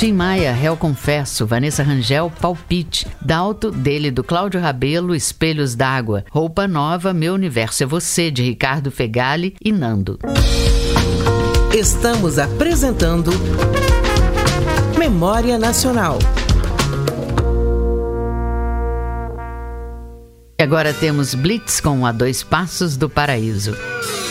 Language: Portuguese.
Tim Maia, Réu Confesso. Vanessa Rangel, Palpite. Dalto, dele do Cláudio Rabelo, Espelhos d'Água. Roupa Nova, Meu Universo é Você, de Ricardo Fegali e Nando. Estamos apresentando Memória Nacional. E agora temos Blitz com A Dois Passos do Paraíso.